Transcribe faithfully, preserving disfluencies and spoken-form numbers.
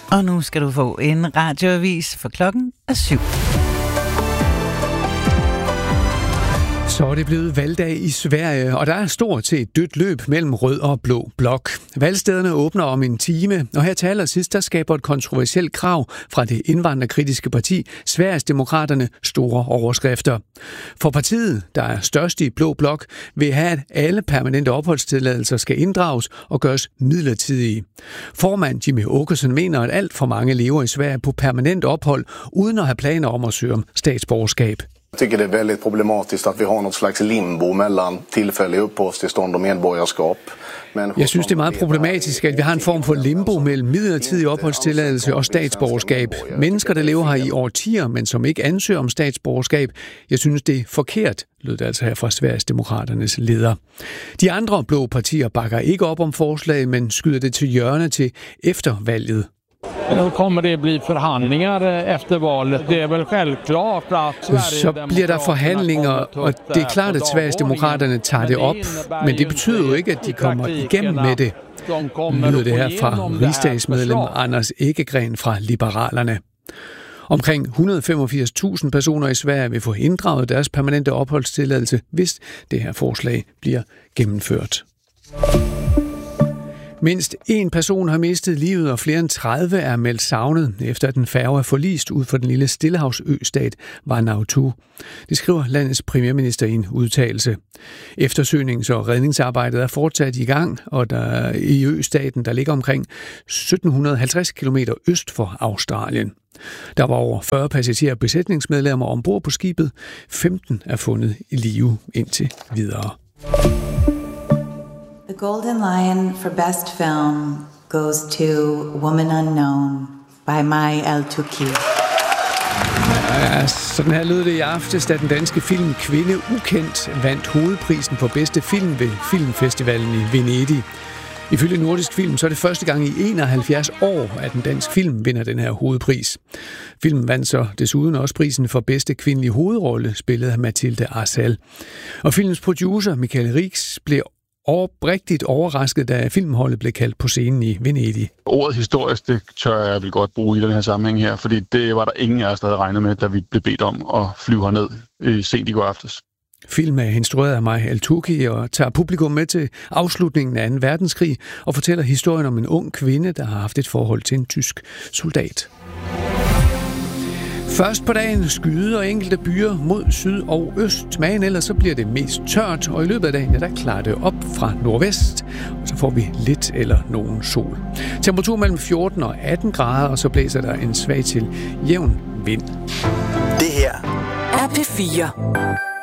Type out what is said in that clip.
Og nu skal du få en radioavis, for klokken er syv. Så er det blevet valgdag i Sverige, og der er stort set et dødt løb mellem rød og blå blok. Valgstederne åbner om en time, og her til allersidst, der skaber et kontroversielt krav fra det indvandrerkritiske parti, Sverigesdemokraterne, store overskrifter. For partiet, der er størst i blå blok, vil have, at alle permanente opholdstilladelser skal inddrages og gøres midlertidige. Formand Jimmy Åkesson mener, at alt for mange lever i Sverige på permanent ophold, uden at have planer om at søge om statsborgerskab. Jag tycker det är väldigt problematiskt att vi har något slags limbo mellan tillfälliga uppehållstillstånd och medborgarskap. Jeg synes, det er meget problematisk, at vi har en form for limbo mellem midlertidig opholdstilladelse og statsborgerskab. Mennesker, der lever her i årtier, men som ikke ansøger om statsborgerskab. Jeg synes, det er forkert, lød det altså her fra Sverigesdemokraternes leder. De andre blå partier bakker ikke op om forslaget, men skyder det til hjørne til efter valget. Nu kommer det bli forhandlinger efter valet. Det er vel självklart at Så bliver der forhandlinger, og det er klart, at Sverigesdemokraterne tager det op, men det betyder jo ikke, at de kommer igennem med det. Lyder det her fra rigsdagsmedlem Anders Ekegren fra Liberalerne. Omkring et hundrede og femogfirs tusind personer i Sverige vil få inddraget deres permanente opholdstilladelse, hvis det her forslag bliver gennemført. Mindst en person har mistet livet, og flere end tredive er meldt savnet, efter at en færge er forlist ud for den lille stillehavsøstat Vanuatu. Det skriver landets premierminister i en udtalelse. Eftersøgnings- og redningsarbejdet er fortsat i gang, og der i østaten, der ligger omkring sytten halvtreds kilometer øst for Australien. Der var over fyrre passagerer og besætningsmedlemmer ombord på skibet. femten er fundet i live indtil videre. The Golden Lion for Best Film goes to Woman Unknown by Mai Al-Touki. Ja, sådan her lød det i aftes, da den danske film Kvinde Ukendt vandt hovedprisen for bedste film ved Filmfestivalen i Venedig. Ifølge Nordisk Film, så er det første gang i enoghalvfjerds år, at en dansk film vinder den her hovedpris. Filmen vandt så desuden også prisen for bedste kvindelige hovedrolle, spillet af Mathilde Arsal. Og filmens producer, Michael Rix, blev oprigtigt overrasket, da filmholdet blev kaldt på scenen i Venedig. Ordet historisk, det tør jeg vel godt bruge i den her sammenhæng her, fordi det var der ingen af os, der havde regnet med, da vi blev bedt om at flyve herned øh, sent i går aftes. Filmen er instrueret af Mai Al-Touki og tager publikum med til afslutningen af anden verdenskrig og fortæller historien om en ung kvinde, der har haft et forhold til en tysk soldat. Først på dagen skyder enkelte byer mod syd og øst, men ellers så bliver det mest tørt, og i løbet af dagen ja, der klarer det op fra nordvest, og så får vi lidt eller nogen sol. Temperatur mellem fjorten og atten grader, og så blæser der en svag til jævn vind. Det her er P fire.